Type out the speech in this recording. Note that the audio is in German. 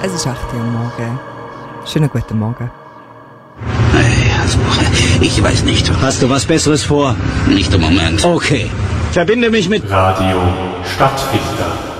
Es ist 8 Uhr am Morgen. Schönen guten Morgen. Hey, also, ich weiß nicht. Hast du was Besseres vor? Nicht im Moment. Okay. Verbinde mich mit Radio Stadtdichter.